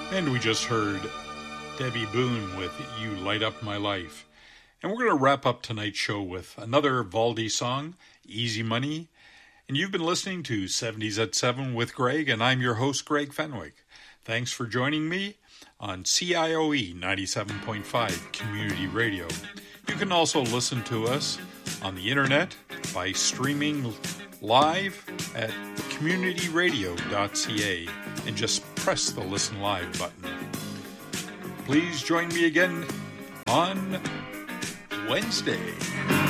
And we just heard Debbie Boone with You Light Up My Life. And we're going to wrap up tonight's show with another Valdy song, Easy Money. And you've been listening to 70s at 7 with Greg, and I'm your host, Greg Fenwick. Thanks for joining me on CIOE 97.5 Community Radio. You can also listen to us on the internet by streaming live at communityradio.ca and just press the Listen Live button. Please join me again on Wednesday.